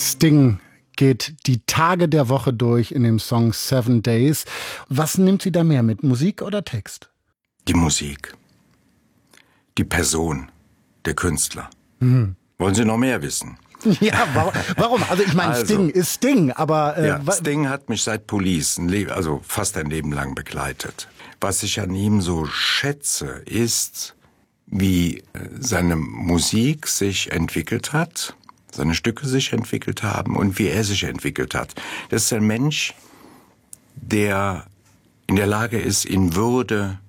Sting geht die Tage der Woche durch in dem Song 7 Days. Was nimmt sie da mehr mit, Musik oder Text? Die Musik. Die Person, der Künstler. Wollen Sie noch mehr wissen? Ja, warum? Also ich meine, Sting ist Sting, aber... Sting hat mich seit Police, fast ein Leben lang begleitet. Was ich an ihm so schätze, ist, wie seine Musik sich entwickelt hat, seine Stücke sich entwickelt haben und wie er sich entwickelt hat. Das ist ein Mensch, der in der Lage ist, in Würde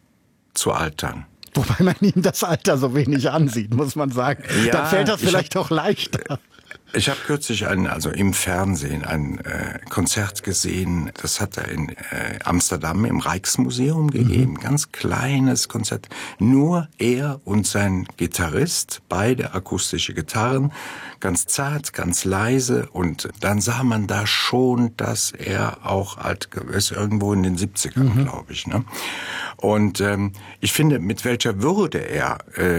zu altern. Wobei man ihm das Alter so wenig ansieht, muss man sagen. Ja, da fällt das vielleicht auch leichter. Ich habe kürzlich im Fernsehen ein Konzert gesehen, das hat er in Amsterdam im Rijksmuseum gegeben. Ganz kleines Konzert. Nur er und sein Gitarrist, beide akustische Gitarren, ganz zart, ganz leise. Und dann sah man da schon, dass er auch alt ist, irgendwo in den 70ern, glaube ich. Ne? Und ich finde, mit welcher Würde er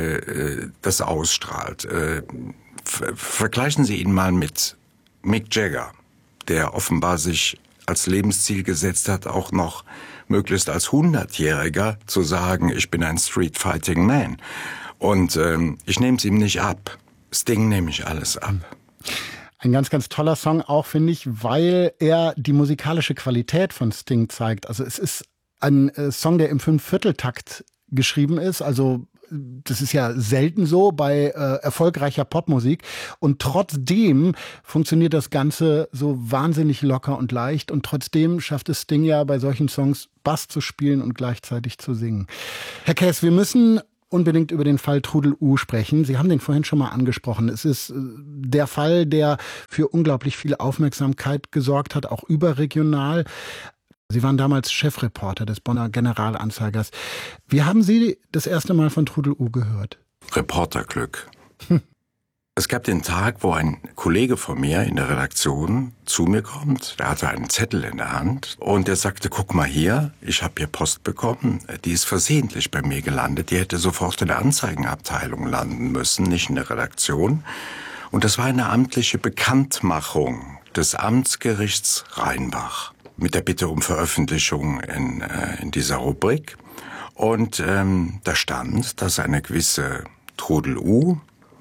das ausstrahlt. Vergleichen Sie ihn mal mit Mick Jagger, der offenbar sich als Lebensziel gesetzt hat, auch noch möglichst als 100-Jähriger zu sagen, ich bin ein Street-Fighting Man. Und ich nehme es ihm nicht ab. Sting nehme ich alles ab. Ein ganz, ganz toller Song auch, finde ich, weil er die musikalische Qualität von Sting zeigt. Also es ist ein Song, der im 5/4-Takt geschrieben ist, also das ist ja selten so bei erfolgreicher Popmusik. Und trotzdem funktioniert das Ganze so wahnsinnig locker und leicht. Und trotzdem schafft es Sting ja bei solchen Songs Bass zu spielen und gleichzeitig zu singen. Herr Käs, wir müssen unbedingt über den Fall Trudel U sprechen. Sie haben den vorhin schon mal angesprochen. Es ist der Fall, der für unglaublich viel Aufmerksamkeit gesorgt hat, auch überregional. Sie waren damals Chefreporter des Bonner Generalanzeigers. Wie haben Sie das erste Mal von Trudel U gehört? Reporterglück. Es gab den Tag, wo ein Kollege von mir in der Redaktion zu mir kommt. Der hatte einen Zettel in der Hand und der sagte, guck mal hier, ich habe hier Post bekommen. Die ist versehentlich bei mir gelandet. Die hätte sofort in der Anzeigenabteilung landen müssen, nicht in der Redaktion. Und das war eine amtliche Bekanntmachung des Amtsgerichts Rheinbach mit der Bitte um Veröffentlichung in dieser Rubrik. Und da stand, dass eine gewisse Trudel U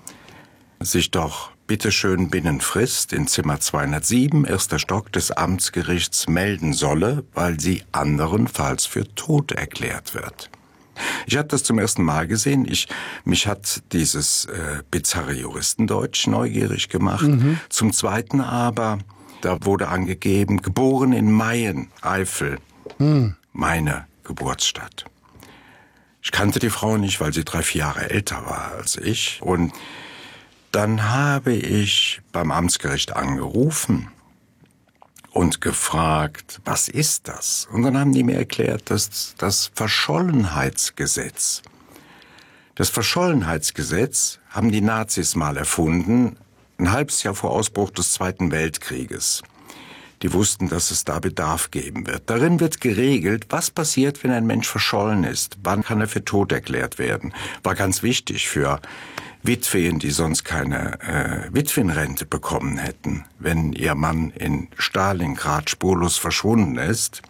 sich doch bitteschön binnen Frist in Zimmer 207, erster Stock des Amtsgerichts melden solle, weil sie anderenfalls für tot erklärt wird. Ich habe das zum ersten Mal gesehen. Mich hat dieses bizarre Juristendeutsch neugierig gemacht. Zum Zweiten aber, da wurde angegeben, geboren in Mayen, Eifel, meine Geburtsstadt. Ich kannte die Frau nicht, weil sie 3-4 Jahre älter war als ich. Und dann habe ich beim Amtsgericht angerufen und gefragt, was ist das? Und dann haben die mir erklärt, dass das Verschollenheitsgesetz. Das Verschollenheitsgesetz haben die Nazis mal erfunden, ein halbes Jahr vor Ausbruch des Zweiten Weltkrieges. Die wussten, dass es da Bedarf geben wird. Darin wird geregelt, was passiert, wenn ein Mensch verschollen ist. Wann kann er für tot erklärt werden? War ganz wichtig für Witwen, die sonst keine Witwenrente bekommen hätten, wenn ihr Mann in Stalingrad spurlos verschwunden ist.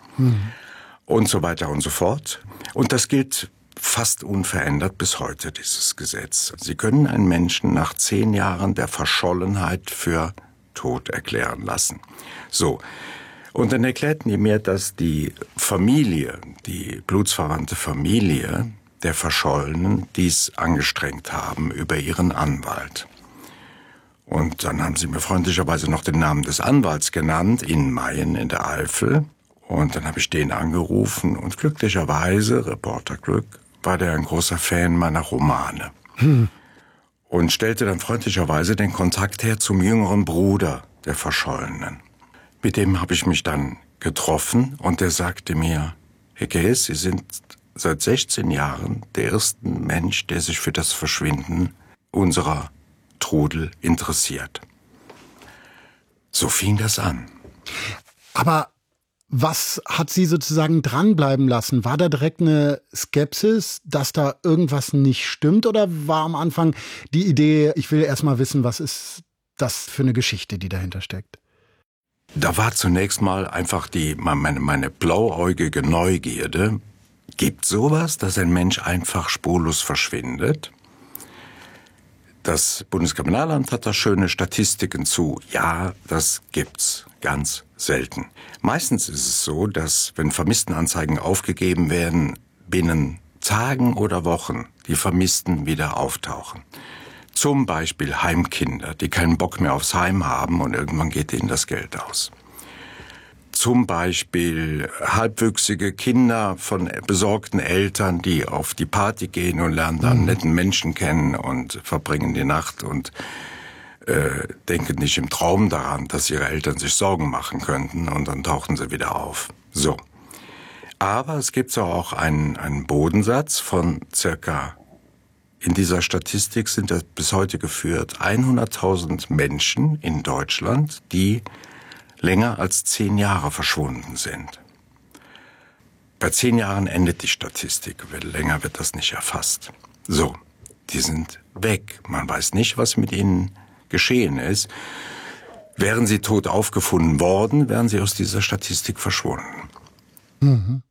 Und so weiter und so fort. Und das gilt fast unverändert bis heute, dieses Gesetz. Sie können einen Menschen nach 10 Jahren der Verschollenheit für tot erklären lassen. So. Und dann erklärten die mir, dass die Familie, die blutsverwandte Familie der Verschollenen dies angestrengt haben über ihren Anwalt. Und dann haben sie mir freundlicherweise noch den Namen des Anwalts genannt, in Mayen in der Eifel. Und dann habe ich den angerufen und glücklicherweise, Reporterglück, war der ein großer Fan meiner Romane. Und stellte dann freundlicherweise den Kontakt her zum jüngeren Bruder der Verschollenen. Mit dem habe ich mich dann getroffen und der sagte mir, Herr Käs, Sie sind seit 16 Jahren der erste Mensch, der sich für das Verschwinden unserer Trudel interessiert. So fing das an. Aber was hat Sie sozusagen dranbleiben lassen? War da direkt eine Skepsis, dass da irgendwas nicht stimmt? Oder war am Anfang die Idee, ich will erst mal wissen, was ist das für eine Geschichte, die dahinter steckt? Da war zunächst mal einfach meine blauäugige Neugierde. Gibt sowas, dass ein Mensch einfach spurlos verschwindet? Das Bundeskriminalamt hat da schöne Statistiken zu. Ja, das gibt's ganz selten. Meistens ist es so, dass, wenn Vermisstenanzeigen aufgegeben werden, binnen Tagen oder Wochen die Vermissten wieder auftauchen. Zum Beispiel Heimkinder, die keinen Bock mehr aufs Heim haben und irgendwann geht ihnen das Geld aus. Zum Beispiel halbwüchsige Kinder von besorgten Eltern, die auf die Party gehen und lernen dann einen netten Menschen kennen und verbringen die Nacht und denken nicht im Traum daran, dass ihre Eltern sich Sorgen machen könnten und dann tauchen sie wieder auf. So. Aber es gibt auch einen Bodensatz von circa, in dieser Statistik sind das bis heute geführt, 100.000 Menschen in Deutschland, die länger als 10 Jahre verschwunden sind. Bei 10 Jahren endet die Statistik, länger wird das nicht erfasst. So, die sind weg. Man weiß nicht, was mit ihnen geschehen ist. Wären sie tot aufgefunden worden, wären sie aus dieser Statistik verschwunden. Mhm.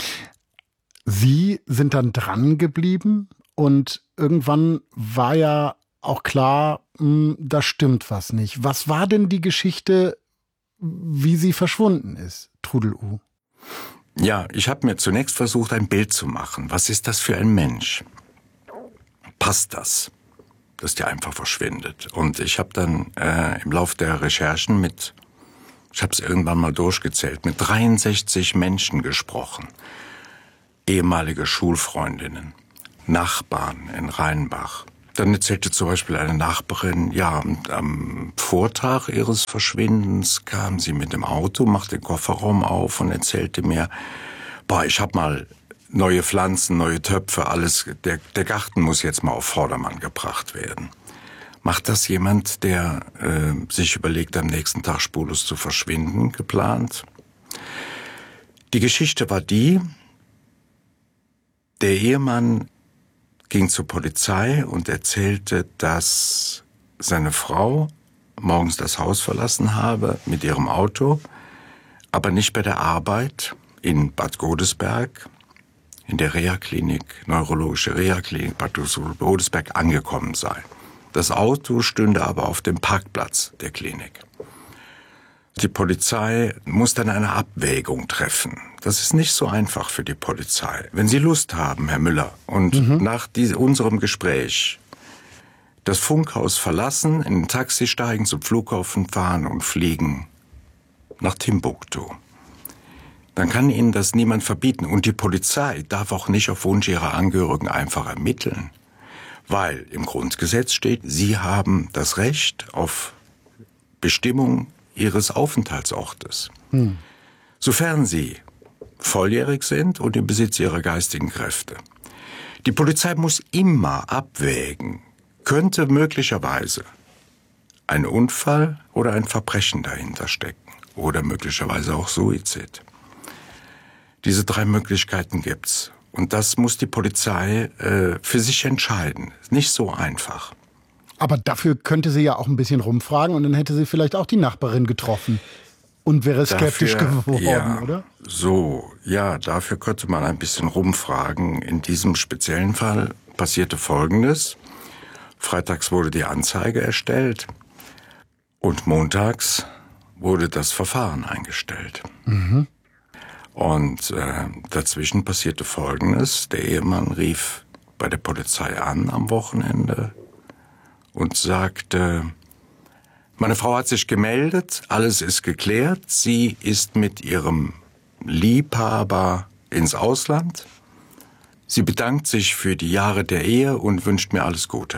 Sie sind dann dran geblieben und irgendwann war ja auch klar, da stimmt was nicht. Was war denn die Geschichte, wie sie verschwunden ist, Trudel-U? Ja, ich habe mir zunächst versucht, ein Bild zu machen. Was ist das für ein Mensch? Passt das, dass der einfach verschwindet? Und ich habe dann im Lauf der Recherchen ich habe es irgendwann mal durchgezählt, mit 63 Menschen gesprochen. Ehemalige Schulfreundinnen, Nachbarn in Rheinbach. Dann erzählte zum Beispiel eine Nachbarin, ja, am Vortag ihres Verschwindens kam sie mit dem Auto, machte den Kofferraum auf und erzählte mir, ich habe mal neue Pflanzen, neue Töpfe, alles, der Garten muss jetzt mal auf Vordermann gebracht werden. Macht das jemand, der sich überlegt, am nächsten Tag spurlos zu verschwinden, geplant? Die Geschichte war die, der Ehemann ging zur Polizei und erzählte, dass seine Frau morgens das Haus verlassen habe mit ihrem Auto, aber nicht bei der Arbeit in Bad Godesberg, in der Reha-Klinik, neurologische Reha-Klinik Bad Godesberg angekommen sei. Das Auto stünde aber auf dem Parkplatz der Klinik. Die Polizei muss dann eine Abwägung treffen. Das ist nicht so einfach für die Polizei. Wenn Sie Lust haben, Herr Müller, und nach unserem Gespräch das Funkhaus verlassen, in ein Taxi steigen, zum Flughafen fahren und fliegen nach Timbuktu, dann kann Ihnen das niemand verbieten. Und die Polizei darf auch nicht auf Wunsch ihrer Angehörigen einfach ermitteln. Weil im Grundgesetz steht, Sie haben das Recht auf Bestimmung Ihres Aufenthaltsortes. Sofern Sie volljährig sind und im Besitz Ihrer geistigen Kräfte. Die Polizei muss immer abwägen, könnte möglicherweise ein Unfall oder ein Verbrechen dahinter stecken oder möglicherweise auch Suizid. Diese 3 Möglichkeiten gibt's. Und das muss die Polizei für sich entscheiden. Nicht so einfach. Aber dafür könnte sie ja auch ein bisschen rumfragen und dann hätte sie vielleicht auch die Nachbarin getroffen und wäre skeptisch geworden, oder? Dafür könnte man ein bisschen rumfragen. In diesem speziellen Fall passierte Folgendes. Freitags wurde die Anzeige erstellt und montags wurde das Verfahren eingestellt. Und dazwischen passierte Folgendes. Der Ehemann rief bei der Polizei an am Wochenende und sagte, meine Frau hat sich gemeldet, alles ist geklärt, sie ist mit ihrem Liebhaber ins Ausland, sie bedankt sich für die Jahre der Ehe und wünscht mir alles Gute.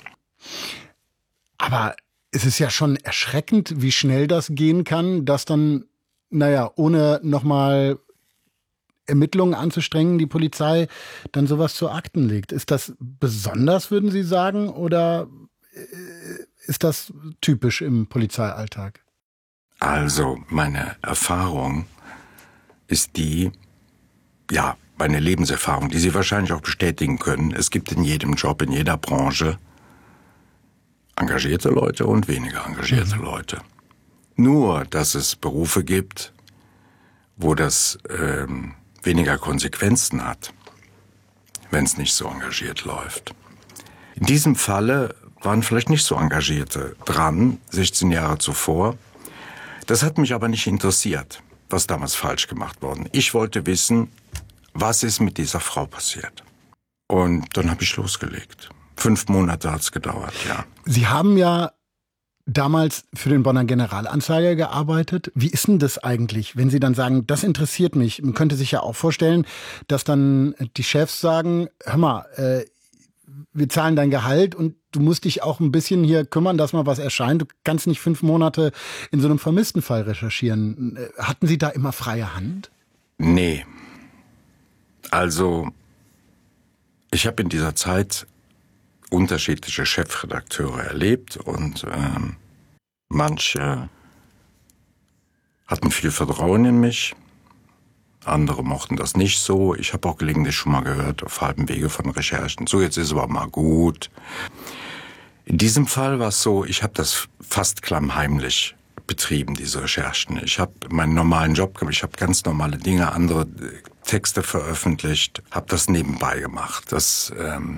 Aber es ist ja schon erschreckend, wie schnell das gehen kann, dass dann, ohne nochmal Ermittlungen anzustrengen, die Polizei dann sowas zu Akten legt. Ist das besonders, würden Sie sagen, oder ist das typisch im Polizeialltag? Also, meine Erfahrung ist meine Lebenserfahrung, die Sie wahrscheinlich auch bestätigen können. Es gibt in jedem Job, in jeder Branche engagierte Leute und weniger engagierte Leute. Nur, dass es Berufe gibt, wo das weniger Konsequenzen hat, wenn es nicht so engagiert läuft. In diesem Falle waren vielleicht nicht so Engagierte dran, 16 Jahre zuvor. Das hat mich aber nicht interessiert, was damals falsch gemacht worden. Ich wollte wissen, was ist mit dieser Frau passiert. Und dann habe ich losgelegt. 5 Monate hat es gedauert, ja. Sie haben ja damals für den Bonner Generalanzeiger gearbeitet. Wie ist denn das eigentlich, wenn Sie dann sagen, das interessiert mich? Man könnte sich ja auch vorstellen, dass dann die Chefs sagen, hör mal, wir zahlen dein Gehalt und du musst dich auch ein bisschen hier kümmern, dass mal was erscheint. Du kannst nicht 5 Monate in so einem Vermisstenfall recherchieren. Hatten Sie da immer freie Hand? Nee. Also, ich habe in dieser Zeit unterschiedliche Chefredakteure erlebt und manche hatten viel Vertrauen in mich, andere mochten das nicht so. Ich habe auch gelegentlich schon mal gehört, auf halbem Wege von Recherchen, so jetzt ist es aber mal gut. In diesem Fall war es so, ich habe das fast klammheimlich betrieben, diese Recherchen. Ich habe meinen normalen Job gemacht, ich habe ganz normale Dinge, andere Texte veröffentlicht, habe das nebenbei gemacht. Es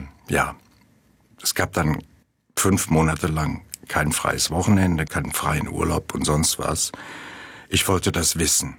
gab dann 5 Monate lang kein freies Wochenende, keinen freien Urlaub und sonst was. Ich wollte das wissen.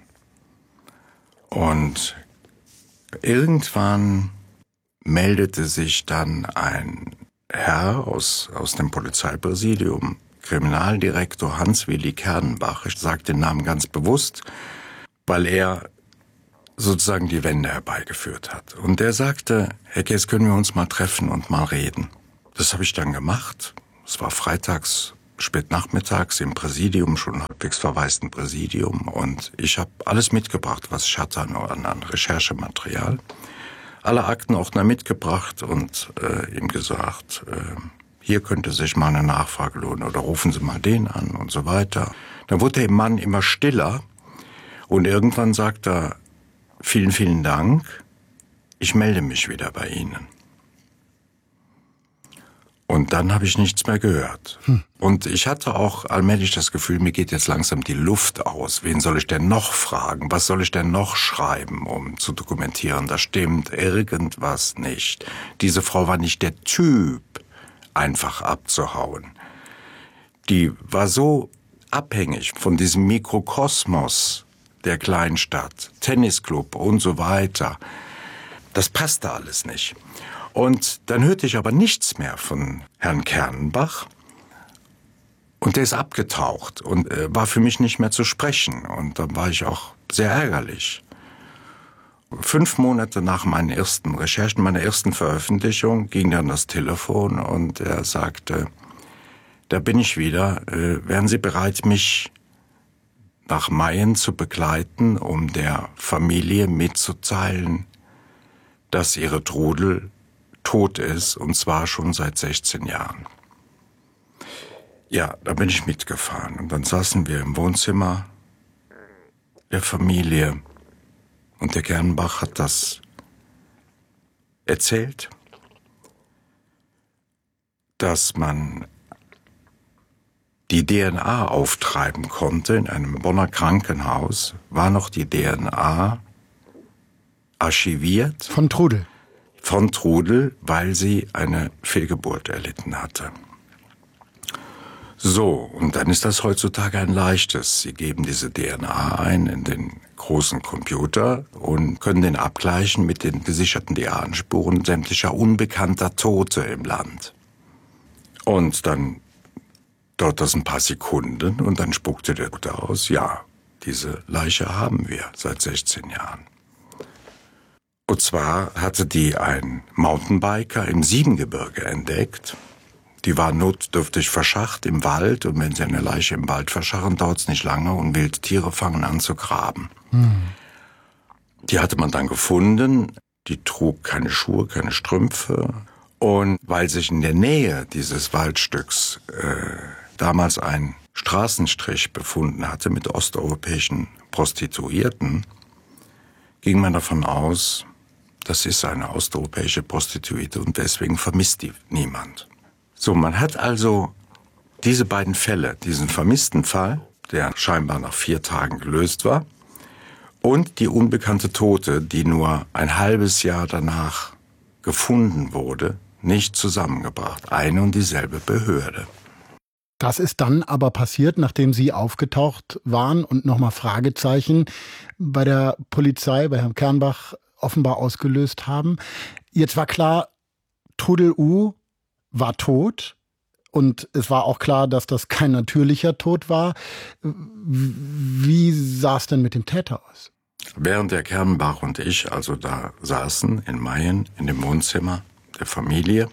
Und irgendwann meldete sich dann ein Herr aus dem Polizeipräsidium, Kriminaldirektor Hans-Willi Kernbach. Ich sage den Namen ganz bewusst, weil er sozusagen die Wende herbeigeführt hat. Und der sagte, Herr Kess, können wir uns mal treffen und mal reden? Das habe ich dann gemacht. Es war freitags, spätnachmittags im Präsidium, schon halbwegs verwaisten Präsidium. Und ich habe alles mitgebracht, was ich hatte an Recherchematerial. Alle Aktenordner mitgebracht und ihm gesagt, hier könnte sich mal eine Nachfrage lohnen oder rufen Sie mal den an und so weiter. Dann wurde der Mann immer stiller und irgendwann sagt er, vielen, vielen Dank, ich melde mich wieder bei Ihnen. Und dann habe ich nichts mehr gehört. Und ich hatte auch allmählich das Gefühl, mir geht jetzt langsam die Luft aus. Wen soll ich denn noch fragen? Was soll ich denn noch schreiben, um zu dokumentieren? Da stimmt irgendwas nicht. Diese Frau war nicht der Typ, einfach abzuhauen. Die war so abhängig von diesem Mikrokosmos der Kleinstadt, Tennisclub und so weiter. Das passte alles nicht. Und dann hörte ich aber nichts mehr von Herrn Kernbach. Und der ist abgetaucht und war für mich nicht mehr zu sprechen. Und da war ich auch sehr ärgerlich. 5 Monate nach meinen ersten Recherchen, meiner ersten Veröffentlichung, ging dann das Telefon und er sagte, da bin ich wieder, wären Sie bereit, mich nach Mayen zu begleiten, um der Familie mitzuteilen, dass ihre Trudel tot ist, und zwar schon seit 16 Jahren. Ja, da bin ich mitgefahren und dann saßen wir im Wohnzimmer der Familie und der Kernbach hat das erzählt, dass man die DNA auftreiben konnte in einem Bonner Krankenhaus, war noch die DNA archiviert. Von Trudel. Von Trudel, weil sie eine Fehlgeburt erlitten hatte. So, und dann ist das heutzutage ein leichtes. Sie geben diese DNA ein in den großen Computer und können den abgleichen mit den gesicherten DNA-Spuren sämtlicher unbekannter Tote im Land. Und dann dauert das ein paar Sekunden und dann spuckte der Tote aus, ja, diese Leiche haben wir seit 16 Jahren. Und zwar hatte die ein Mountainbiker im Siebengebirge entdeckt. Die war notdürftig verscharrt im Wald und wenn sie eine Leiche im Wald verscharren, dauert es nicht lange und Wildtiere fangen an zu graben. Die hatte man dann gefunden, die trug keine Schuhe, keine Strümpfe und weil sich in der Nähe dieses Waldstücks damals ein Straßenstrich befunden hatte mit osteuropäischen Prostituierten, ging man davon aus, das ist eine osteuropäische Prostituierte und deswegen vermisst die niemand. So, man hat also diese beiden Fälle, diesen vermissten Fall, der scheinbar nach 4 Tagen gelöst war, und die unbekannte Tote, die nur ein halbes Jahr danach gefunden wurde, nicht zusammengebracht. Eine und dieselbe Behörde. Das ist dann aber passiert, nachdem Sie aufgetaucht waren und nochmal Fragezeichen bei der Polizei, bei Herrn Kernbach offenbar ausgelöst haben. Jetzt war klar, Trudel U war tot. Und es war auch klar, dass das kein natürlicher Tod war. Wie sah es denn mit dem Täter aus? Während der Kernbach und ich also da saßen in Mayen in dem Wohnzimmer der Familie,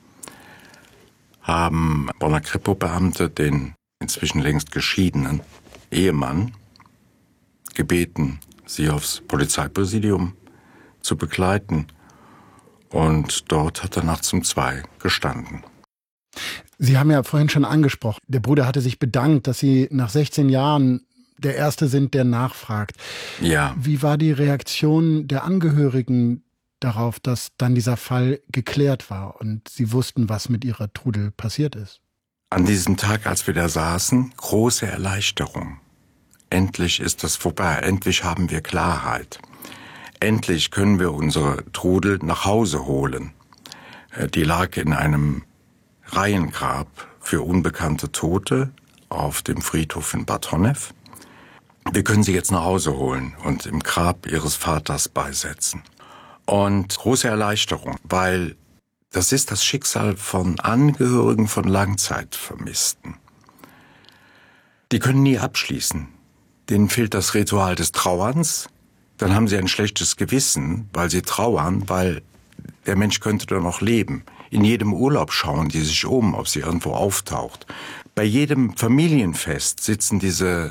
haben Bonner Kripo-Beamte den inzwischen längst geschiedenen Ehemann gebeten, sie aufs Polizeipräsidium zu begleiten. Und dort hat er nachts um 2 gestanden. Sie haben ja vorhin schon angesprochen, der Bruder hatte sich bedankt, dass Sie nach 16 Jahren der Erste sind, der nachfragt. Ja. Wie war die Reaktion der Angehörigen darauf, dass dann dieser Fall geklärt war und Sie wussten, was mit Ihrer Trudel passiert ist? An diesem Tag, als wir da saßen, große Erleichterung. Endlich ist das vorbei, endlich haben wir Klarheit. Endlich können wir unsere Trudel nach Hause holen. Die lag in einem Reihengrab für unbekannte Tote auf dem Friedhof in Bad Honnef. Wir können sie jetzt nach Hause holen und im Grab ihres Vaters beisetzen. Und große Erleichterung, weil das ist das Schicksal von Angehörigen von Langzeitvermissten. Die können nie abschließen. Denen fehlt das Ritual des Trauerns. Dann haben sie ein schlechtes Gewissen, weil sie trauern, weil der Mensch könnte doch noch leben. In jedem Urlaub schauen die sich um, ob sie irgendwo auftaucht. Bei jedem Familienfest sitzen diese